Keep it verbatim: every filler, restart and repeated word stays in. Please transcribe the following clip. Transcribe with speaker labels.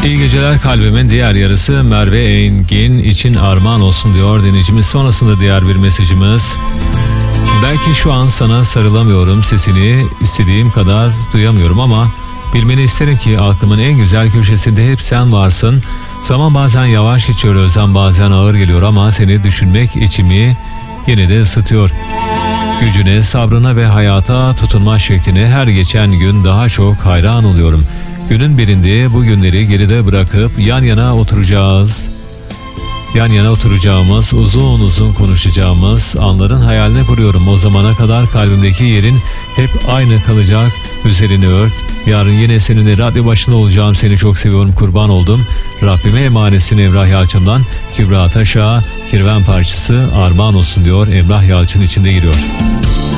Speaker 1: İyi geceler, kalbimin diğer yarısı Merve Engin için armağan olsun diyor dinleyicimiz. Sonrasında diğer bir mesajımız. Belki şu an sana sarılamıyorum, sesini istediğim kadar duyamıyorum ama bilmeni isterim ki aklımın en güzel köşesinde hep sen varsın. Zaman bazen yavaş geçiyor, özlem bazen ağır geliyor ama seni düşünmek içimi yine de ısıtıyor. Gücüne, sabrına ve hayata tutunma şekline her geçen gün daha çok hayran oluyorum. Günün birinde bu günleri geride bırakıp yan yana oturacağız. Yan yana oturacağımız, uzun uzun konuşacağımız anların hayalini kuruyorum. O zamana kadar kalbimdeki yerin hep aynı kalacak. Üzerini ört. Yarın yine seninle radyo başında olacağım. Seni çok seviyorum, kurban oldum. Rabbime emanetsin Emrah Yalçın'dan. Kübra Taş'a Kirven parçası armağan olsun diyor. Emrah Yalçın içinde giriyor.